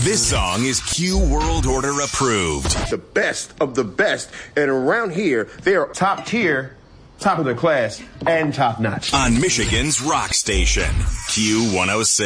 This song is Q World Order approved. The best of the best. And around here, they are top tier, top of their class, and top notch. On Michigan's rock station, Q106.